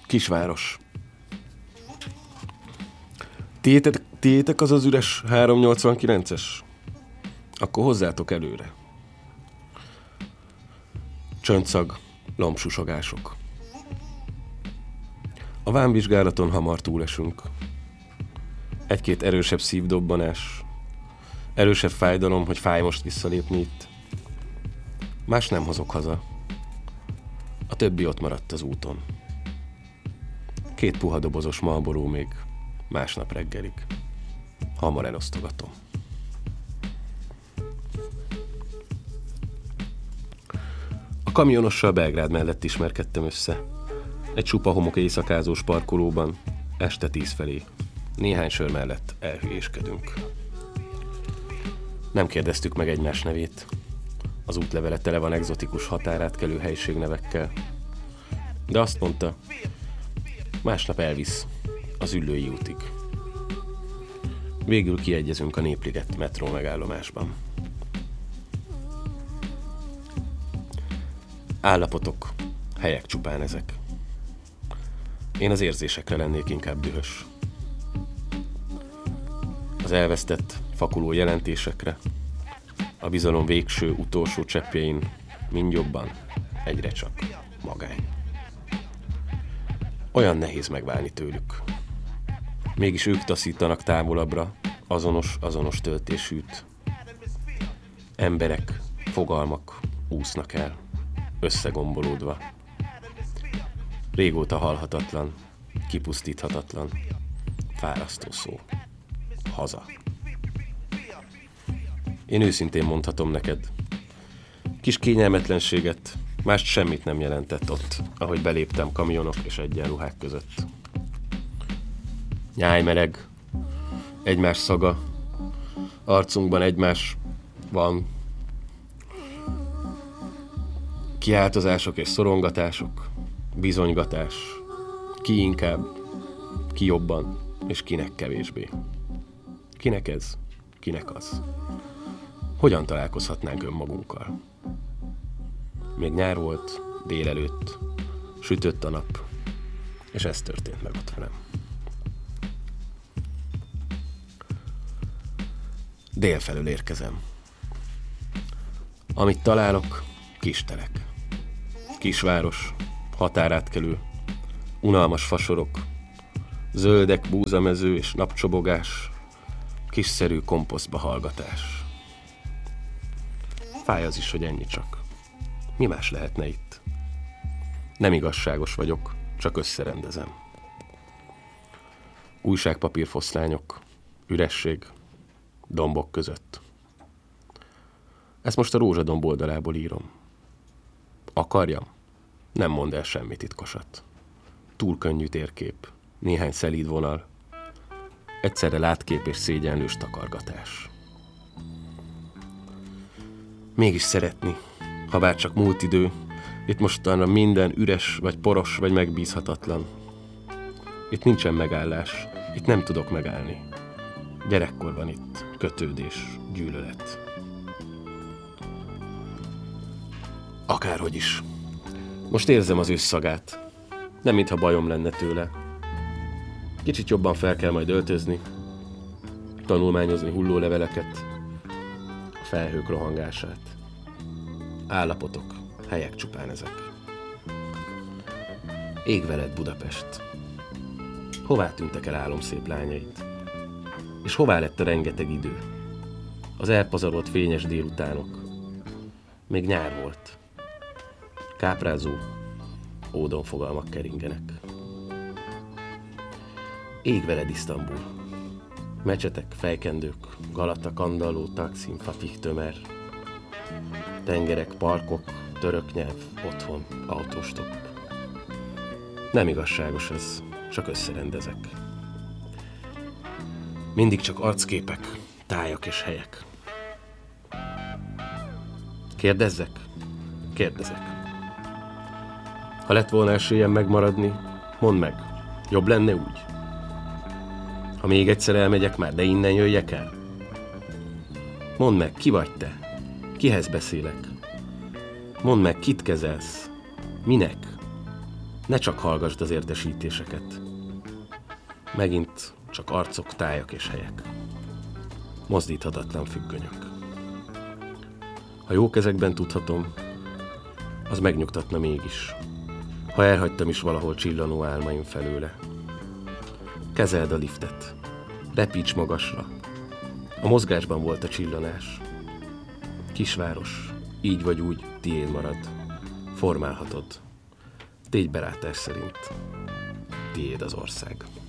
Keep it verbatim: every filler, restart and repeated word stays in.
Kisváros. Tiétek, tiétek az az üres háromszáznyolcvankilences? Akkor hozzátok előre. Csöndszag, lombsusogások. A vámvizsgálaton hamar túlesünk. Egy-két erősebb szívdobbanás, erősebb fájdalom, hogy fáj most visszalépni itt. Más nem hozok haza. A többi ott maradt az úton. Két puha dobozos Marlboro még másnap reggelig. Hamar elosztogatom. A kamionossal Belgrád mellett ismerkedtem össze. Egy csupa homok éjszakázós parkolóban, este tíz felé. Néhány sör mellett elhülyéskedünk. Nem kérdeztük meg egymás nevét. Az útlevele tele van egzotikus határátkelő helységnevekkel. De azt mondta, másnap elvisz az Üllői útig. Végül kiegyezünk a Népliget metró megállomásban. Állapotok, helyek csupán ezek. Én az érzésekre lennék inkább dühös. Az elvesztett, fakuló jelentésekre, a bizalom végső, utolsó cseppjein mind jobban egyre csak magány. Olyan nehéz megválni tőlük. Mégis ők taszítanak távolabbra, azonos-azonos töltésűt. Emberek, fogalmak úsznak el, összegombolódva. Régóta halhatatlan, kipusztíthatatlan, fárasztó szó. Haza. Én őszintén mondhatom neked, kis kényelmetlenséget, mást semmit nem jelentett ott, ahogy beléptem kamionok és egyenruhák között. Nyájmeleg, egymás szaga, arcunkban egymás van, kiáltozások és szorongatások, bizonygatás, ki inkább, ki jobban, és kinek kevésbé. Kinek ez, kinek az? Hogyan találkozhatnánk önmagunkkal? Még nyár volt, délelőtt, sütött a nap, és ez történt meg ott velem. Délfelől érkezem. Amit találok, kistelek. Kisváros, határátkelő, unalmas fasorok, zöldek, búzamező és napcsobogás, kiszerű komposztba hallgatás. Fáj az is, hogy ennyi csak. Mi más lehetne itt? Nem igazságos vagyok, csak összerendezem. Újságpapírfoszlányok, üresség, dombok között. Ezt most a Rózsadomb oldalából írom. Akarjam? Nem mond el semmi titkosat. Túl könnyű térkép, néhány szelíd vonal, egyszerre látkép és szégyenlős takargatás. Mégis szeretni, ha bár csak múlt idő, itt mostanra minden üres, vagy poros, vagy megbízhatatlan. Itt nincsen megállás, itt nem tudok megállni. Gyerekkor van itt, kötődés, gyűlölet. Akárhogy is. Most érzem az ősz szagát. Nem mintha bajom lenne tőle. Kicsit jobban fel kell majd öltözni, tanulmányozni hullóleveleket, a felhők rohangását. Állapotok, helyek csupán ezek. Ég veled, Budapest. Hová tűntek el álomszép lányaid? És hová lett a rengeteg idő? Az elpazarolt fényes délutánok. Még nyár volt. Káprázó, ódonfogalmak keringenek. Ég veled, Isztambul. Mecsetek, fejkendők, Galata, Kandalló, Taksim, Fatih tömer. Tengerek, parkok, török nyelv, otthon, autóstop. Nem igazságos ez, csak összerendezek. Mindig csak arcképek, tájak és helyek. Kérdezzek? Kérdezek. Ha lett volna esélyem megmaradni, mondd meg, jobb lenne úgy? Ha még egyszer elmegyek már, de innen jöjjek el? Mondd meg, ki vagy te? Kihez beszélek? Mondd meg, kit kezelsz? Minek? Ne csak hallgasd az értesítéseket. Megint csak arcok, tájak és helyek. Mozdíthatatlan függönyök. Ha jó kezekben tudhatom, az megnyugtatna mégis, ha elhagytam is valahol csillanó álmaim felőle. Kezeld a liftet, repíts magasra. A mozgásban volt a csillanás. Kisváros, így vagy úgy, tiéd marad. Formálhatod. Tégy belátás szerint. Tiéd az ország.